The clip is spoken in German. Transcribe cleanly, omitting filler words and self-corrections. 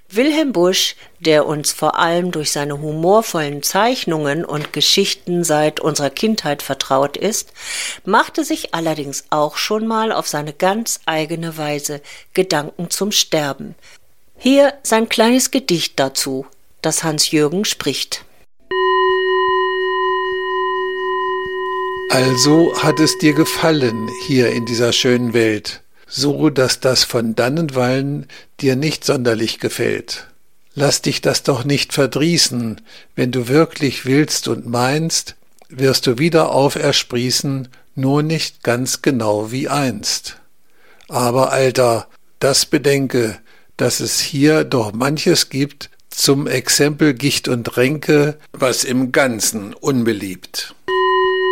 Wilhelm Busch, der uns vor allem durch seine humorvollen Zeichnungen und Geschichten seit unserer Kindheit vertraut ist, machte sich allerdings auch schon mal auf seine ganz eigene Weise Gedanken zum Sterben. Hier sein kleines Gedicht dazu, das Hans-Jürgen spricht. Also hat es dir gefallen hier in dieser schönen Welt, so dass das von Dannenwallen dir nicht sonderlich gefällt. Lass dich das doch nicht verdrießen, wenn du wirklich willst und meinst, wirst du wieder aufersprießen, nur nicht ganz genau wie einst. Aber, Alter, das bedenke, dass es hier doch manches gibt, zum Exempel Gicht und Ränke, was im Ganzen unbeliebt.